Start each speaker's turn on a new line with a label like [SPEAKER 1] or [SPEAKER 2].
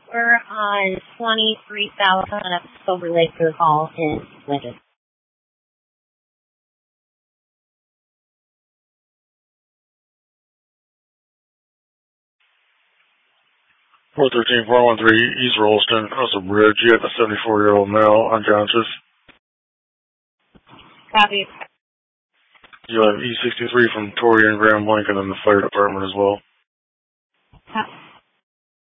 [SPEAKER 1] We're on 23,000 at Silver Lake Food Hall in Lincoln.
[SPEAKER 2] 413-413 East Rolston, Russell Bridge. You have a 74-year-old male unconscious.
[SPEAKER 1] Copy.
[SPEAKER 2] You have E63 from Torrey and Graham Lincoln in the fire department as well.